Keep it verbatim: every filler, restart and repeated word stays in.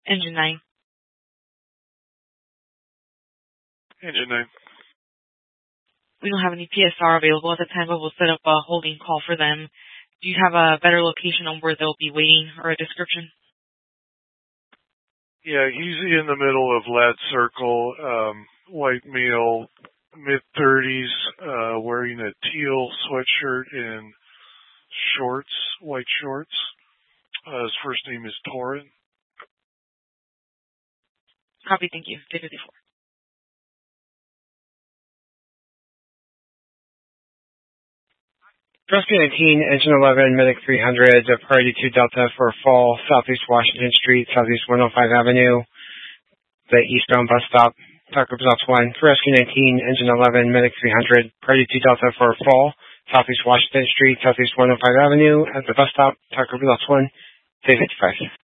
Engine nine. Engine nine. We don't have any P S R available at the time, but we'll set up a holding call for them. Do you have a better location on where they'll be waiting or a description? Yeah, easy in the middle of Lad Circle, um, white male, mid-thirties, uh, wearing a teal sweatshirt and shorts, white shorts. Uh, his first name is Torin. Copy, thank you. Day fifty-four. Rescue nineteen, Engine eleven, Medic three hundred, Priority two Delta for Fall, Southeast Washington Street, Southeast one oh five Avenue, the eastbound bus stop, Taco Results one. For Rescue nineteen, Engine eleven, Medic three hundred, Priority two Delta for Fall, Southeast Washington Street, Southeast one oh five Avenue, at the bus stop, Taco Results one, Day fifty-five.